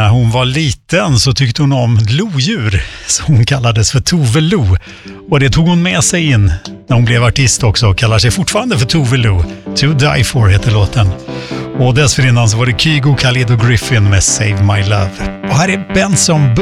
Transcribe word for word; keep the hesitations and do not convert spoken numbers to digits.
när hon var liten så tyckte hon om lodjur, så hon kallades för Tove Lo. Och det tog hon med sig in när hon blev artist också och kallar sig fortfarande för Tove Lo. To Die For heter låten. Och dessförinnan så var det Kygo, Khalid och Griffin med Save My Love. Och här är Benson